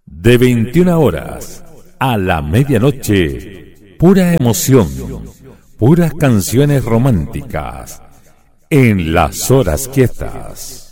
De 21 horas a la medianoche, pura emoción, puras canciones románticas en las horas quietas.